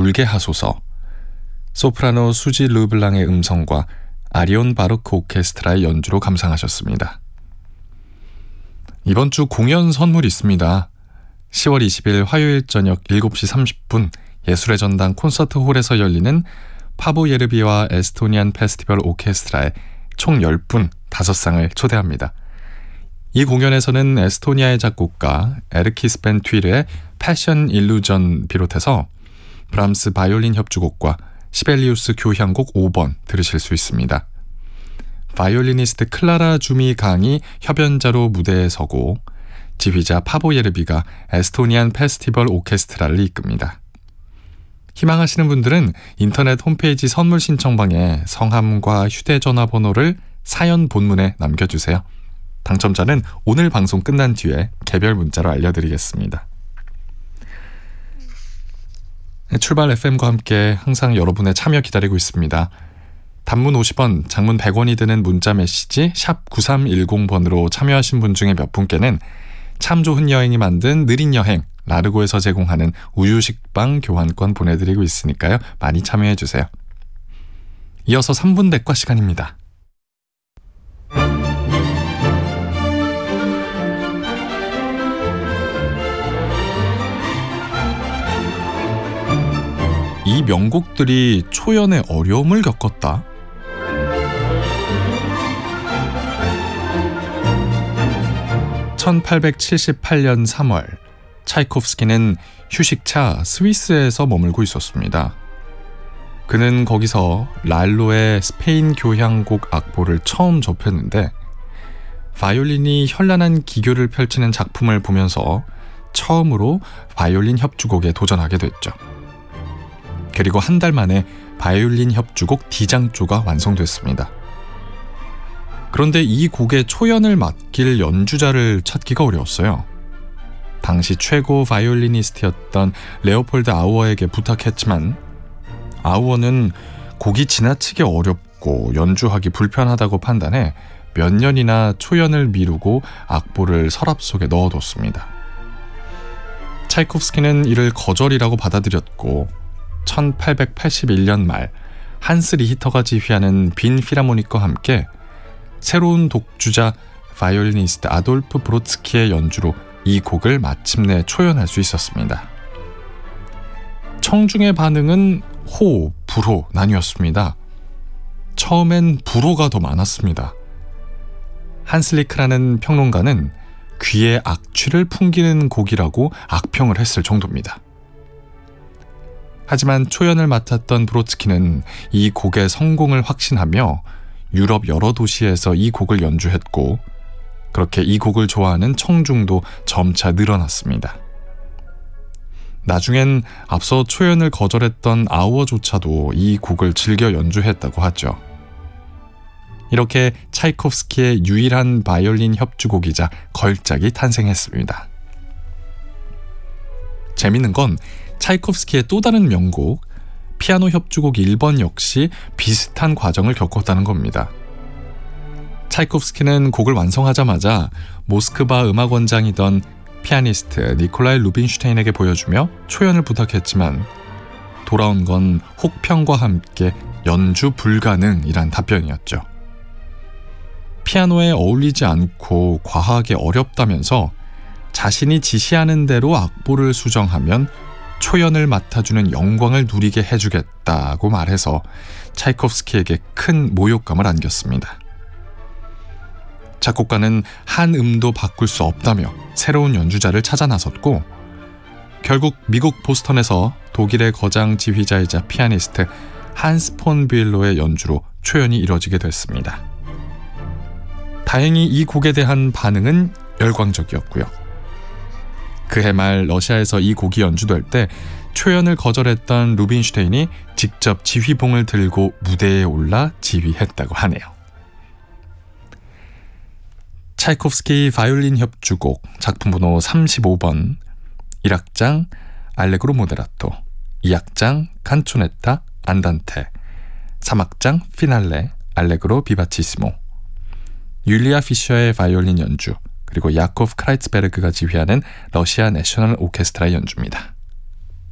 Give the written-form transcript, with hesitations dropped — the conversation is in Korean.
울게 하소서, 소프라노 수지 르블랑의 음성과 아리온 바로크 오케스트라의 연주로 감상하셨습니다. 이번 주 공연 선물이 있습니다. 10월 20일 화요일 저녁 7시 30분 예술의 전당 콘서트홀에서 열리는 파보 예르비와 에스토니안 페스티벌 오케스트라의 총 10분 5상을 초대합니다. 이 공연에서는 에스토니아의 작곡가 에르키스 벤 튀르의 패션 일루전 비롯해서 브람스 바이올린 협주곡과 시벨리우스 교향곡 5번 들으실 수 있습니다. 바이올리니스트 클라라 주미 강이 협연자로 무대에 서고 지휘자 파보 예르비가 에스토니안 페스티벌 오케스트라를 이끕니다. 희망하시는 분들은 인터넷 홈페이지 선물 신청방에 성함과 휴대전화번호를 사연 본문에 남겨주세요. 당첨자는 오늘 방송 끝난 뒤에 개별 문자로 알려드리겠습니다. 출발 FM과 함께 항상 여러분의 참여 기다리고 있습니다. 단문 50원, 장문 100원이 드는 문자 메시지 샵 9310번으로 참여하신 분 중에 몇 분께는 참 좋은 여행이 만든 느린 여행 라르고에서 제공하는 우유식빵 교환권 보내드리고 있으니까요. 많이 참여해주세요. 이어서 3분 대과 시간입니다. 이 명곡들이 초연의 어려움을 겪었다. (1878년 3월) 차이코프스키는 휴식차 스위스에서 머물고 있었습니다. 그는 거기서 랄로의 스페인 교향곡 악보를 처음 접했는데 바이올린이 현란한 기교를 펼치는 작품을 보면서 처음으로 바이올린 협주곡에 도전하게 됐죠. 그리고 한 달 만에 바이올린 협주곡 D장조가 완성됐습니다. 그런데 이 곡의 초연을 맡길 연주자를 찾기가 어려웠어요. 당시 최고 바이올리니스트였던 레오폴드 아우어에게 부탁했지만 아우어는 곡이 지나치게 어렵고 연주하기 불편하다고 판단해 몇 년이나 초연을 미루고 악보를 서랍 속에 넣어뒀습니다. 차이코프스키는 이를 거절이라고 받아들였고 1881년 말 한스 리히터가 지휘하는 빈 필하모닉과 함께 새로운 독주자 바이올리니스트 아돌프 브로츠키의 연주로 이 곡을 마침내 초연할 수 있었습니다. 청중의 반응은 호, 불호 나뉘었습니다. 처음엔 불호가 더 많았습니다. 한슬리크라는 평론가는 귀에 악취를 풍기는 곡이라고 악평을 했을 정도입니다. 하지만 초연을 맡았던 브로츠키는 이 곡의 성공을 확신하며 유럽 여러 도시에서 이 곡을 연주했고 그렇게 이 곡을 좋아하는 청중도 점차 늘어났습니다. 나중엔 앞서 초연을 거절했던 아우어조차도 이 곡을 즐겨 연주했다고 하죠. 이렇게 차이코프스키의 유일한 바이올린 협주곡이자 걸작이 탄생했습니다. 재밌는 건 차이코프스키의 또 다른 명곡 피아노 협주곡 1번 역시 비슷한 과정을 겪었다는 겁니다. 차이코프스키는 곡을 완성하자마자 모스크바 음악원장이던 피아니스트 니콜라이 루빈슈테인에게 보여주며 초연을 부탁했지만 돌아온 건 혹평과 함께 연주 불가능이란 답변이었죠. 피아노에 어울리지 않고 과하게 어렵다면서 자신이 지시하는 대로 악보를 수정하면 초연을 맡아주는 영광을 누리게 해주겠다고 말해서 차이코프스키에게 큰 모욕감을 안겼습니다. 작곡가는 한 음도 바꿀 수 없다며 새로운 연주자를 찾아 나섰고 결국 미국 보스턴에서 독일의 거장 지휘자이자 피아니스트 한스 폰 뷰일로의 연주로 초연이 이뤄지게 됐습니다. 다행히 이 곡에 대한 반응은 열광적이었고요. 그해 말 러시아에서 이 곡이 연주될 때 초연을 거절했던 루빈슈테인이 직접 지휘봉을 들고 무대에 올라 지휘했다고 하네요. 차이코프스키 바이올린 협주곡 작품번호 35번 1악장 알레그로 모데라토 2악장 칸초네타 안단테 3악장 피날레 알레그로 비바치시모 율리아 피셔의 바이올린 연주 그리고 야코프 크라이츠베르그가 지휘하는 러시아 내셔널 오케스트라의 연주입니다.